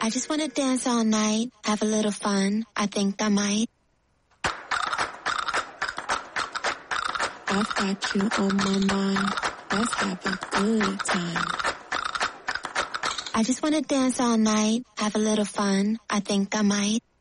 I just wanna dance all night, have a little fun. I think I might. I've got you on my mind. Let's have a good time. I just wanna dance all night, have a little fun. I think I might.